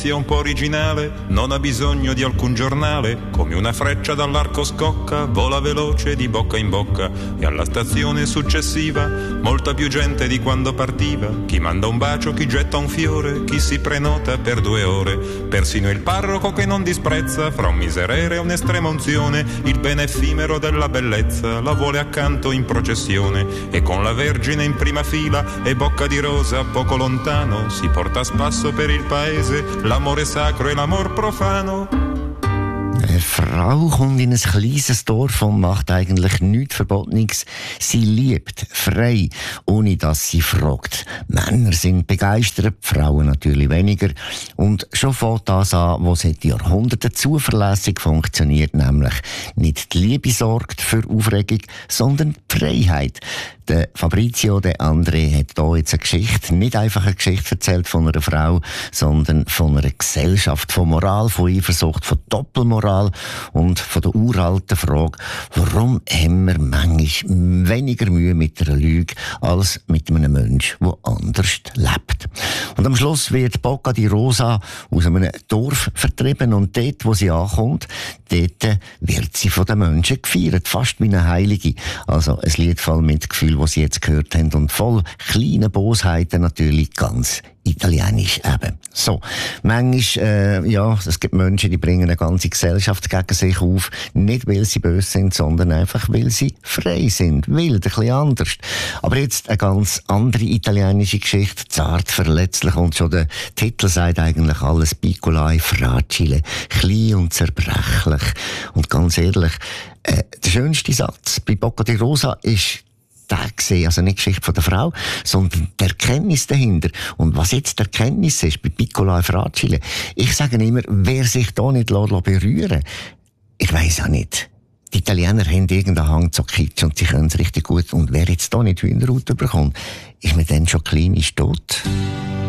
Sia un po' originale, non ha bisogno di alcun giornale, come una freccia dall'arco scocca, vola veloce di bocca in bocca, e alla stazione successiva molta più gente di quando partiva, chi manda un bacio, chi getta un fiore, chi si prenota per 2 ore, persino il parroco che non disprezza, fra un miserere e un'estrema unzione, il bene effimero della bellezza, la vuole accanto in processione, e con la Vergine in prima fila e bocca di rosa poco lontano, si porta a spasso per il paese l'amore sacro e l'amor profano. Eine Frau kommt in ein kleines Dorf und macht eigentlich nichts Verbotenes. Sie liebt frei, ohne dass sie fragt. Männer sind begeistert, Frauen natürlich weniger. Und schon fängt das an, wo seit Jahrhunderten zuverlässig funktioniert, nämlich nicht die Liebe sorgt für Aufregung, sondern die Freiheit. Der Fabrizio De André hat hier jetzt eine Geschichte, nicht einfach eine Geschichte erzählt von einer Frau, sondern von einer Gesellschaft, von Moral, von Eifersucht, von Doppelmoral und von der uralten Frage, warum haben wir manchmal weniger Mühe mit einer Lüge als mit einem Menschen, der anders lebt. Und am Schluss wird Bocca di Rosa aus einem Dorf vertrieben und dort, wo sie ankommt, dort wird sie von den Menschen gefeiert, fast wie eine Heilige. Also ein Lied voll mit Gefühl, was Sie jetzt gehört haben, und voll kleine Bosheiten, natürlich ganz italienisch eben. So, manchmal, es gibt Menschen, die bringen eine ganze Gesellschaft gegen sich auf, nicht weil sie böse sind, sondern einfach weil sie frei sind, wild, ein bisschen anders. Aber jetzt eine ganz andere italienische Geschichte, zart, verletzlich, und schon der Titel sagt eigentlich alles, Piccolo e fragile, klein und zerbrechlich. Und ganz ehrlich, der schönste Satz bei Bocca di Rosa ist gesehen, also nicht die Geschichte von der Frau, sondern die Erkenntnis dahinter. Und was jetzt die Erkenntnis ist bei Piccolo e fragile, ich sage immer, wer sich da nicht berühren, ich weiss auch nicht. Die Italiener haben irgendeinen Hang zu Kitsch und sie können es richtig gut. Und wer jetzt da nicht Hühnerhaut bekommt, ist mir dann schon klein, ist tot.